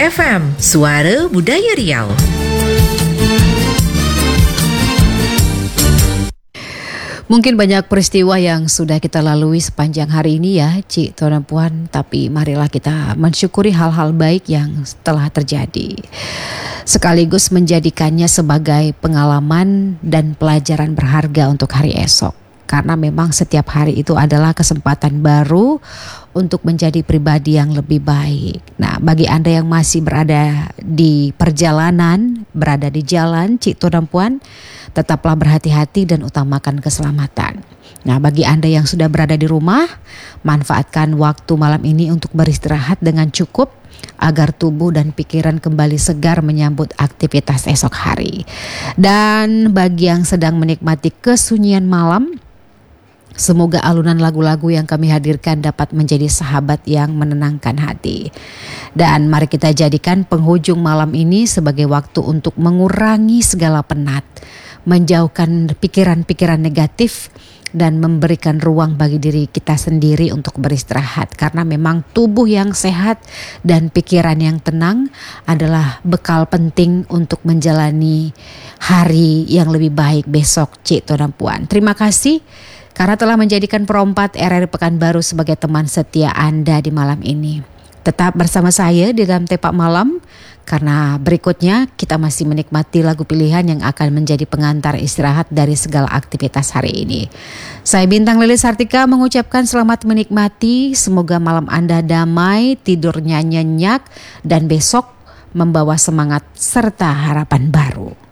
FM, Suara Budaya Riau. Mungkin banyak peristiwa yang sudah kita lalui sepanjang hari ini ya, Cik, Tuan dan Puan. Tapi marilah kita mensyukuri hal-hal baik yang telah terjadi, sekaligus menjadikannya sebagai pengalaman dan pelajaran berharga untuk hari esok. Karena memang setiap hari itu adalah kesempatan baru untuk menjadi pribadi yang lebih baik. Nah, bagi Anda yang masih berada di perjalanan, berada di jalan, Cik, Tuan dan Puan, tetaplah berhati-hati dan utamakan keselamatan. Nah, bagi Anda yang sudah berada di rumah, manfaatkan waktu malam ini untuk beristirahat dengan cukup agar tubuh dan pikiran kembali segar menyambut aktivitas esok hari. Dan bagi yang sedang menikmati kesunyian malam, semoga alunan lagu-lagu yang kami hadirkan dapat menjadi sahabat yang menenangkan hati. Dan mari kita jadikan penghujung malam ini sebagai waktu untuk mengurangi segala penat, menjauhkan pikiran-pikiran negatif, dan memberikan ruang bagi diri kita sendiri untuk beristirahat. Karena memang tubuh yang sehat dan pikiran yang tenang adalah bekal penting untuk menjalani hari yang lebih baik besok, Cik, Tuan dan Puan. Terima kasih karena telah menjadikan Perompat RRI Pekanbaru sebagai teman setia Anda di malam ini. Tetap bersama saya di dalam Tepak Malam, karena berikutnya kita masih menikmati lagu pilihan yang akan menjadi pengantar istirahat dari segala aktivitas hari ini. Saya Bintang Lilis Sartika mengucapkan selamat menikmati, semoga malam Anda damai, tidurnya nyenyak, dan besok membawa semangat serta harapan baru.